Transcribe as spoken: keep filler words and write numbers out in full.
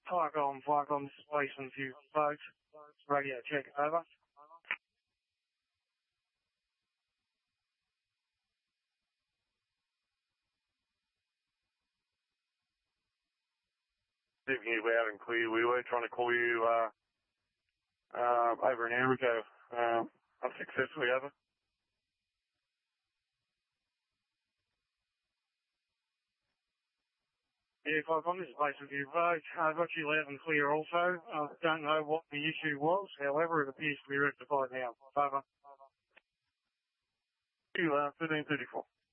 Firecom, Firecom, this is Wasteland View Boat. Radio check, over. Stephen here, loud and clear. We were trying to call you uh, uh, over an hour ago, uh, unsuccessfully, over. Yeah, Firecom, this is Wasteland View Boat. I got you loud and clear also. I don't know what the issue was, however, it appears to be rectified now. Over. You, uh, thirteen thirty-four.